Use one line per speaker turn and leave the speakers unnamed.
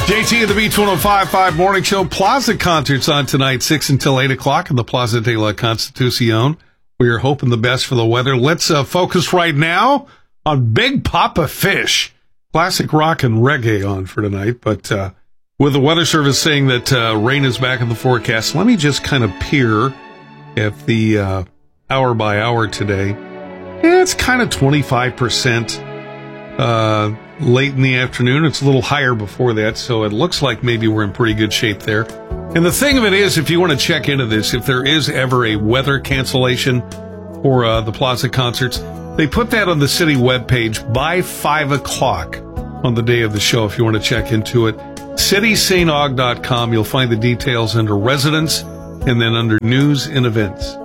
JT and the Beach 105.5 Morning Show. Plaza concerts on tonight, 6 until 8 o'clock in the Plaza de la Constitucion. We are hoping the best for the weather. Let's focus right now on Big Papa Fish. Classic rock and reggae on for tonight, but with the Weather Service saying that rain is back in the forecast, let me just kind of peer at the hour by hour today. It's kind of 25%. Late in the afternoon. It's a little higher before that, so it looks like maybe we're in pretty good shape there. And the thing of it is, if you want to check into this, if there is ever a weather cancellation for the Plaza concerts, they put that on the city webpage by 5 o'clock on the day of the show if you want to check into it. CitySt.Aug.com. You'll find the details under residents and then under news and events.